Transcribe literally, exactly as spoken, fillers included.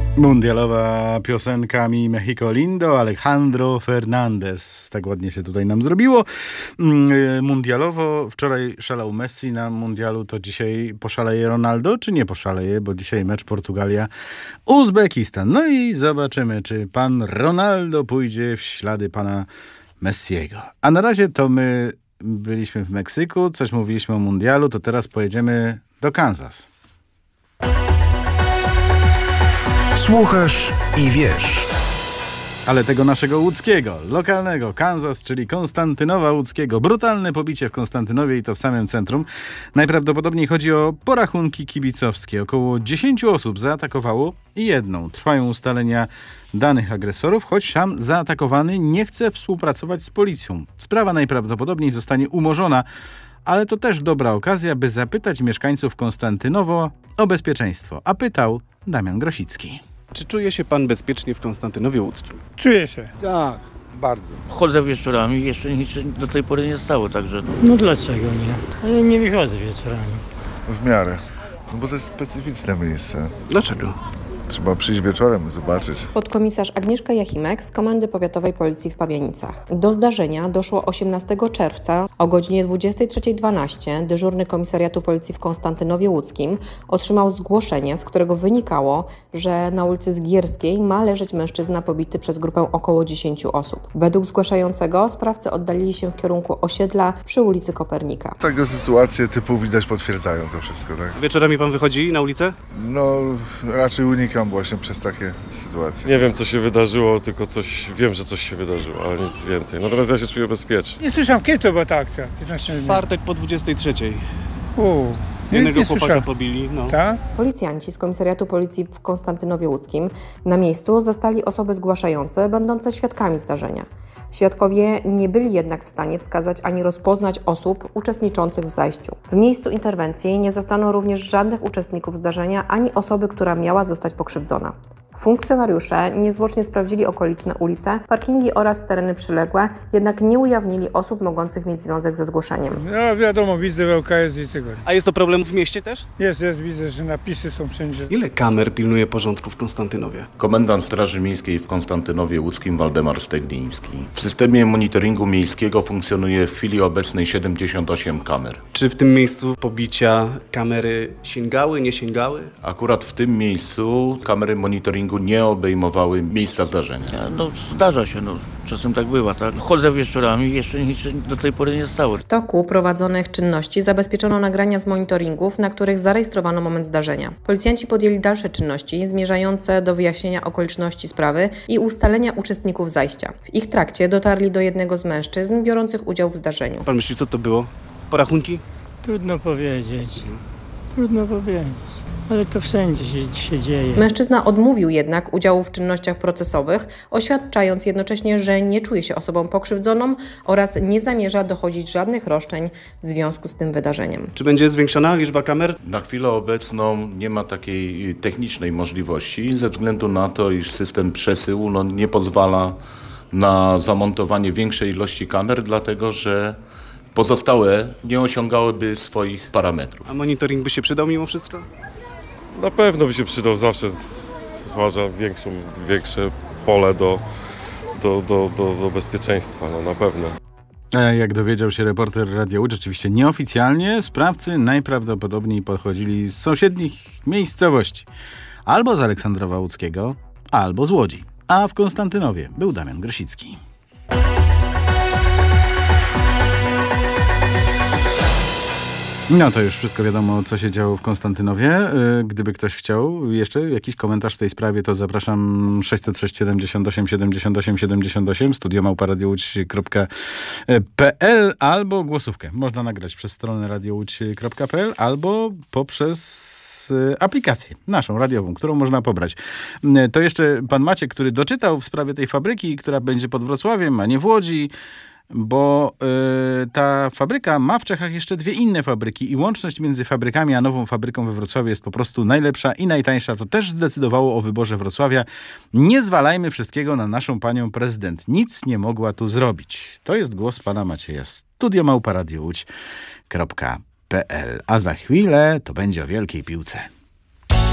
Mundialowa piosenka Mi Mexico Lindo, Alejandro Fernandez. Tak ładnie się tutaj nam zrobiło. Mundialowo, wczoraj szalał Messi na mundialu, to dzisiaj poszaleje Ronaldo, czy nie poszaleje, bo dzisiaj mecz Portugalia-Uzbekistan. No i zobaczymy, czy pan Ronaldo pójdzie w ślady pana Messiego. A na razie to my byliśmy w Meksyku, coś mówiliśmy o mundialu, to teraz pojedziemy do Kansas. Słuchasz i wiesz. Ale tego naszego łódzkiego, lokalnego, Kansas, czyli Konstantynowa Łódzkiego. Brutalne pobicie w Konstantynowie i to w samym centrum. Najprawdopodobniej chodzi o porachunki kibicowskie. Około dziesięciu osób zaatakowało i jedną. Trwają ustalenia danych agresorów, choć sam zaatakowany nie chce współpracować z policją. Sprawa najprawdopodobniej zostanie umorzona, ale to też dobra okazja, by zapytać mieszkańców Konstantynowa o bezpieczeństwo. A pytał Damian Grosicki. Czy czuje się pan bezpiecznie w Konstantynowie Łódzkim? Czuję się. Tak, bardzo. Chodzę wieczorami, jeszcze nic się do tej pory nie stało, także... No dlaczego nie? A ja nie wychodzę wieczorami. W miarę. No bo to jest specyficzne miejsce. Dlaczego? Trzeba przyjść wieczorem i zobaczyć. Podkomisarz Agnieszka Jachimek z Komendy Powiatowej Policji w Pabianicach. Do zdarzenia doszło osiemnastego czerwca o godzinie dwudziestej trzeciej dwanaście. Dyżurny Komisariatu Policji w Konstantynowie Łódzkim otrzymał zgłoszenie, z którego wynikało, że na ulicy Zgierskiej ma leżeć mężczyzna pobity przez grupę około dziesięciu osób. Według zgłaszającego sprawcy oddalili się w kierunku osiedla przy ulicy Kopernika. Takie sytuacje typu widać potwierdzają to wszystko, tak? Wieczorami pan wychodzi na ulicę? No, raczej unikam właśnie przez takie sytuacje. Nie wiem, co się wydarzyło, tylko coś, wiem, że coś się wydarzyło, ale nic więcej. Natomiast ja się czuję bezpiecznie. Nie słyszałem, kiedy to była ta akcja? W czwartek po dwudziestej trzeciej. U, Jednego nie chłopaka słyszałem. pobili, no. Tak? Policjanci z Komisariatu Policji w Konstantynowie Łódzkim na miejscu zastali osoby zgłaszające, będące świadkami zdarzenia. Świadkowie nie byli jednak w stanie wskazać ani rozpoznać osób uczestniczących w zajściu. W miejscu interwencji nie zastano również żadnych uczestników zdarzenia, ani osoby, która miała zostać pokrzywdzona. Funkcjonariusze niezwłocznie sprawdzili okoliczne ulice, parkingi oraz tereny przyległe, jednak nie ujawnili osób mogących mieć związek ze zgłoszeniem. No wiadomo, widzę w L K S i tego. A jest to problem w mieście też? Jest, jest, widzę, że napisy są wszędzie. Ile kamer pilnuje porządku w Konstantynowie? Komendant Straży Miejskiej w Konstantynowie Łódzkim Waldemar Stegliński. W systemie monitoringu miejskiego funkcjonuje w chwili obecnej siedemdziesiąt osiem kamer. Czy w tym miejscu pobicia kamery sięgały, nie sięgały? Akurat w tym miejscu kamery monitoringu nie obejmowały miejsca zdarzenia. No zdarza się, no czasem tak bywa, tak? Chodzę wieczorami, jeszcze nic się do tej pory nie stało. W toku prowadzonych czynności zabezpieczono nagrania z monitoringów, na których zarejestrowano moment zdarzenia. Policjanci podjęli dalsze czynności zmierzające do wyjaśnienia okoliczności sprawy i ustalenia uczestników zajścia. W ich trakcie dotarli do jednego z mężczyzn biorących udział w zdarzeniu. Pan myśli, co to było? Porachunki? Trudno powiedzieć. Trudno powiedzieć. Ale to wszędzie się, się dzieje. Mężczyzna odmówił jednak udziału w czynnościach procesowych, oświadczając jednocześnie, że nie czuje się osobą pokrzywdzoną oraz nie zamierza dochodzić żadnych roszczeń w związku z tym wydarzeniem. Czy będzie zwiększona liczba kamer? Na chwilę obecną nie ma takiej technicznej możliwości ze względu na to, iż system przesyłu no, nie pozwala na zamontowanie większej ilości kamer, dlatego że pozostałe nie osiągałyby swoich parametrów. A monitoring by się przydał mimo wszystko? Na pewno by się przydał, zawsze stwarza większą, większe pole do, do, do, do, do bezpieczeństwa, no na pewno. A jak dowiedział się reporter Radia Łódź, oczywiście nieoficjalnie, sprawcy najprawdopodobniej pochodzili z sąsiednich miejscowości. Albo z Aleksandrowa Łódzkiego, albo z Łodzi. A w Konstantynowie był Damian Grosicki. No to już wszystko wiadomo, co się działo w Konstantynowie. Gdyby ktoś chciał jeszcze jakiś komentarz w tej sprawie, to zapraszam sześćset sześć siedemdziesiąt osiem siedemdziesiąt osiem siedemdziesiąt osiem, studio małpa radio łódź kropka p l albo głosówkę. Można nagrać przez stronę radio łódź kropka p l albo poprzez aplikację naszą radiową, którą można pobrać. To jeszcze pan Maciek, który doczytał w sprawie tej fabryki, która będzie pod Wrocławiem, a nie w Łodzi, bo y, ta fabryka ma w Czechach jeszcze dwie inne fabryki i łączność między fabrykami a nową fabryką we Wrocławiu jest po prostu najlepsza i najtańsza. To też zdecydowało o wyborze Wrocławia. Nie zwalajmy wszystkiego na naszą panią prezydent. Nic nie mogła tu zrobić. To jest głos pana Macieja. studio małpa radio łódź kropka p l. A za chwilę to będzie o wielkiej piłce.